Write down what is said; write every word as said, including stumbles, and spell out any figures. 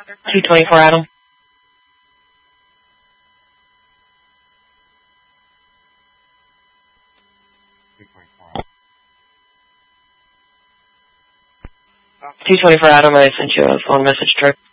two twenty-four Adam. two twenty-four Adam, I sent you a phone message, Trick.